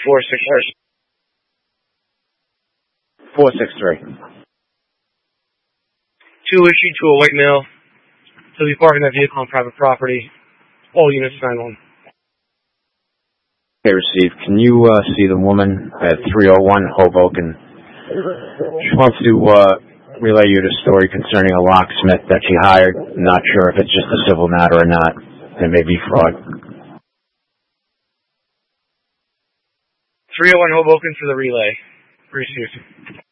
463. 463. 2 issued to a white male. He'll be parking that vehicle on private property. All units 9-1. Okay, received. Can you see the woman at 301 Hoboken? She wants to relay you the story concerning a locksmith that she hired. Not sure if it's just a civil matter or not. It may be fraud. 301 Hoboken for the relay. Received.